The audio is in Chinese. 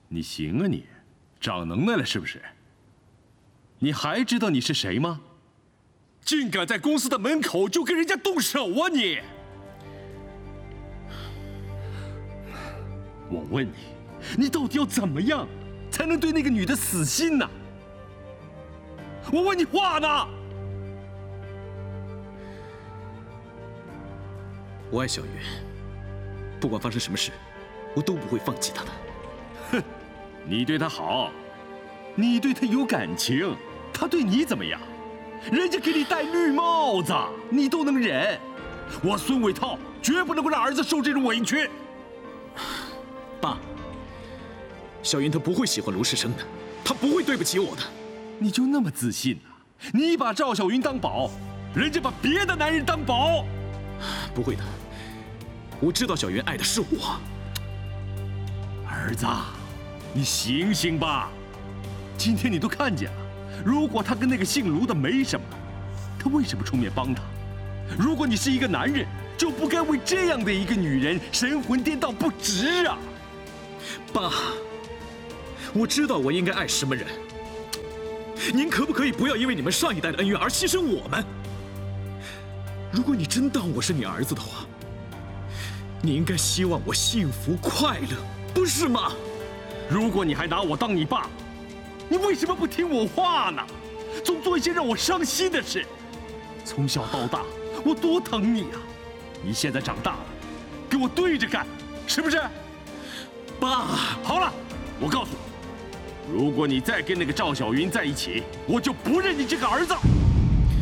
你行啊你，长能耐了是不是？你还知道你是谁吗？竟敢在公司的门口就跟人家动手啊你！我问你，你到底要怎么样才能对那个女的死心呢？我问你话呢！ 我爱小云，不管发生什么事，我都不会放弃她的。 哼，你对她好，你对她有感情，她对你怎么样？人家给你戴绿帽子，你都能忍。我孙伟涛绝不能够让儿子受这种委屈。 爸，小云她不会喜欢卢世生的，她不会对不起我的。 你就那么自信啊？你把赵小云当宝，人家把别的男人当宝。 不会的，我知道小云爱的是我。 儿子，你醒醒吧！今天你都看见了，如果他跟那个姓卢的没什么，他为什么出面帮他？如果你是一个男人，就不该为这样的一个女人神魂颠倒不值啊！ 爸，我知道我应该爱什么人。您可不可以不要因为你们上一代的恩怨而牺牲我们？如果你真当我是你儿子的话，你应该希望我幸福快乐，不是吗？ 如果你还拿我当你爸，你为什么不听我话呢？总做一些让我伤心的事。从小到大，我多疼你啊！你现在长大了，跟我对着干，是不是？ 爸， 好了，我告诉你，如果你再跟那个赵小云在一起，我就不认你这个儿子。